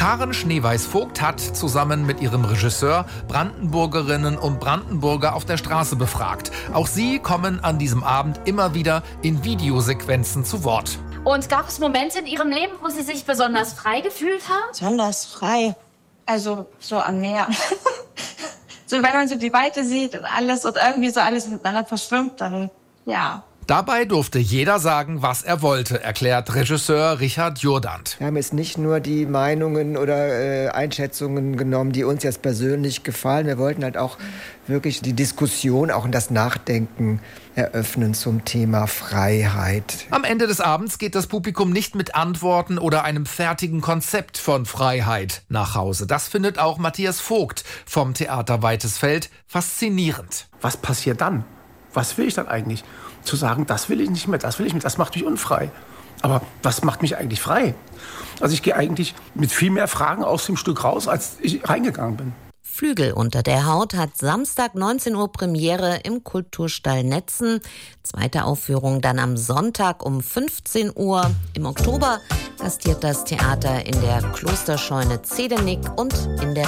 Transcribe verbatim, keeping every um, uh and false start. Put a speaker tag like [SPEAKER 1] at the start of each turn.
[SPEAKER 1] Maren Schneeweiß-Vogt hat zusammen mit ihrem Regisseur Brandenburgerinnen und Brandenburger auf der Straße befragt. Auch sie kommen an diesem Abend immer wieder in Videosequenzen zu Wort.
[SPEAKER 2] Und gab es Momente in Ihrem Leben, wo Sie sich besonders frei gefühlt haben?
[SPEAKER 3] Besonders frei? Also so am Meer. So wenn man so die Weite sieht und alles und irgendwie so alles miteinander verschwimmt, dann ja.
[SPEAKER 1] Dabei durfte jeder sagen, was er wollte, erklärt Regisseur Richard Jourdant.
[SPEAKER 4] Wir haben jetzt nicht nur die Meinungen oder äh, Einschätzungen genommen, die uns jetzt persönlich gefallen. Wir wollten halt auch wirklich die Diskussion, auch in das Nachdenken eröffnen zum Thema Freiheit.
[SPEAKER 1] Am Ende des Abends geht das Publikum nicht mit Antworten oder einem fertigen Konzept von Freiheit nach Hause. Das findet auch Matthias Vogt vom Theater Weitesfeld faszinierend.
[SPEAKER 5] Was passiert dann? Was will ich dann eigentlich? Zu sagen, das will ich nicht mehr, das will ich nicht mehr, das macht mich unfrei. Aber was macht mich eigentlich frei? Also ich gehe eigentlich mit viel mehr Fragen aus dem Stück raus, als ich reingegangen bin.
[SPEAKER 6] Flügel unter der Haut hat Samstag neunzehn Uhr Premiere im Kulturstall Netzen. Zweite Aufführung dann am Sonntag um fünfzehn Uhr. Im Oktober gastiert das Theater in der Klosterscheune Zedenick und in der